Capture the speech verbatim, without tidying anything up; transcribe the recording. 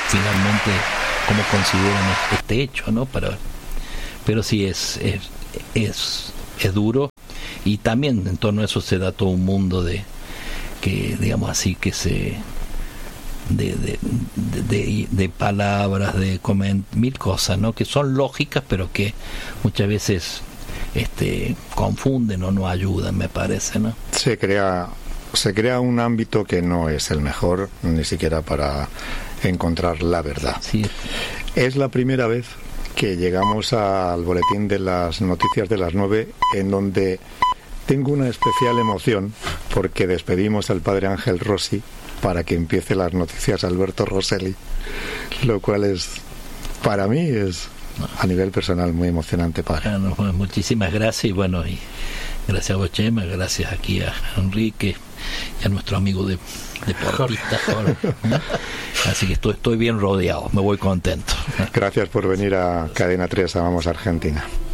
finalmente cómo consideran este hecho, ¿no? Pero, pero sí es, es, es, es duro, y también en torno a eso se da todo un mundo de que, digamos así, que se de de, de, de, de palabras, de coment, mil cosas, ¿no? Que son lógicas, pero que muchas veces este confunden o no ayudan, me parece, ¿no? Se crea se crea un ámbito que no es el mejor, ni siquiera para encontrar la verdad. Sí. Es la primera vez que llegamos al boletín de las noticias de las nueve, en donde tengo una especial emoción, porque despedimos al padre Ángel Rossi para que empiece las noticias Alberto Rosselli, lo cual es, para mí, es a nivel personal muy emocionante, padre. Bueno, pues muchísimas gracias, y bueno, y gracias a vos, Chema, gracias aquí a Enrique y a nuestro amigo de deportista Jorge. Así que estoy, estoy bien rodeado, me voy contento. Gracias por venir a Cadena tres, Amamos Argentina.